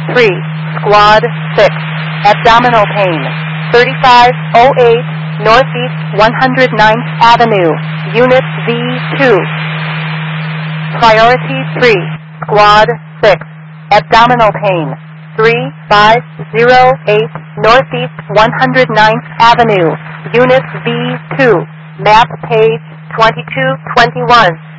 3, Squad 6, abdominal pain, 3508 Northeast 109th Avenue, Unit V2. Priority 3, Squad 6, abdominal pain, 3508 Northeast 109th Avenue, Unit V2, map page 2221.